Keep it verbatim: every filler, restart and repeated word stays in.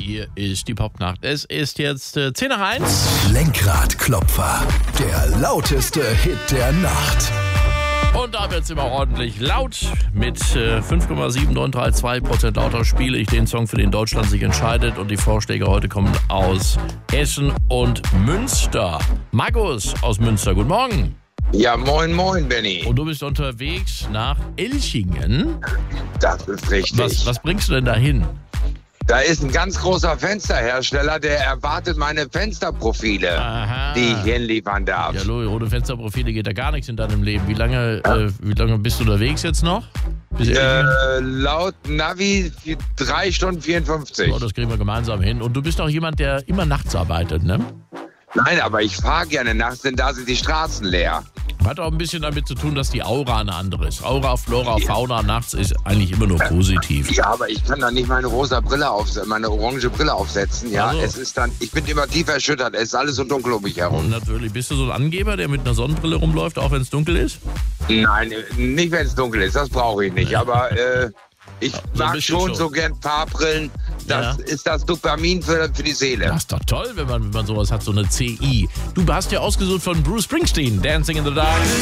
Hier ist die Popnacht. Es ist jetzt äh, zehn nach eins. Lenkradklopfer, der lauteste Hit der Nacht. Und da wird es immer ordentlich laut. Mit äh, fünf Komma sieben neun drei zwei Prozent lauter spiele ich den Song, für den Deutschland sich entscheidet. Und die Vorschläge heute kommen aus Essen und Münster. Markus aus Münster, guten Morgen. Ja, moin, moin, Benny. Und du bist unterwegs nach Elchingen. Das ist richtig. Was, was bringst du denn da hin? Da ist ein ganz großer Fensterhersteller, der erwartet meine Fensterprofile, Aha. die ich hinliefern darf. Ja, Lori, ohne Fensterprofile geht da gar nichts in deinem Leben. Wie lange, ja. äh, wie lange bist du unterwegs jetzt noch? Bis äh, laut Navi drei Stunden vierundfünfzig. Oh, das kriegen wir gemeinsam hin. Und du bist auch jemand, der immer nachts arbeitet, ne? Nein, aber ich fahre gerne nachts, denn da sind die Straßen leer. Hat auch ein bisschen damit zu tun, dass die Aura eine andere ist. Aura, Flora, Fauna nachts ist eigentlich immer nur positiv. Ja, aber ich kann da nicht meine rosa Brille aufsetzen, meine orange Brille aufsetzen. Ja, also. Es ist dann, ich bin immer tief erschüttert. Es ist alles so dunkel um mich herum. Und natürlich, bist du so ein Angeber, der mit einer Sonnenbrille rumläuft, auch wenn es dunkel ist? Nein, nicht wenn es dunkel ist, das brauche ich nicht. Ja. Aber äh, ich so mag schon, schon so gern Farbrillen. Das ja. ist das Dopamin für, für die Seele. Das ist doch toll, wenn man, wenn man sowas hat, so eine C I. Du hast ja ausgesucht von Bruce Springsteen, Dancing in the Dark.